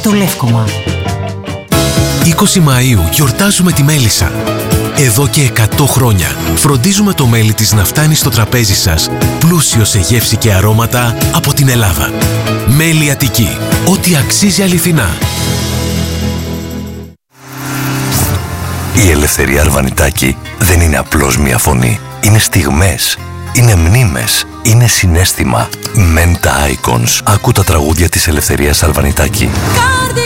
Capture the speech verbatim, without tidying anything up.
Το Λεύκομα. είκοσι Μαΐου γιορτάζουμε τη μέλισσα. Εδώ και εκατό χρόνια φροντίζουμε το μέλι της να φτάνει στο τραπέζι σας πλούσιο σε γεύση και αρώματα από την Ελλάδα. Μέλι Αττική. Ό,τι αξίζει αληθινά. Η Ελευθερία Αρβανιτάκη δεν είναι απλώς μια φωνή. Είναι στιγμές, είναι μνήμες, είναι συναίσθημα. Menta Icons. Άκου τα τραγούδια της Ελευθερίας Αρβανιτάκη.